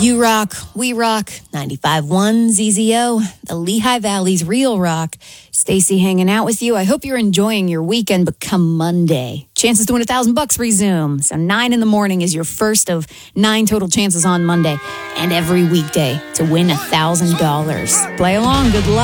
You rock, we rock, 95.1 ZZO, the Lehigh Valley's real rock. Stacy hanging out with you. I hope you're enjoying your weekend, but come Monday, chances to win $1,000 resume. So 9 in the morning is your first of 9 total chances on Monday, and every weekday to win $1,000. Play along, good luck.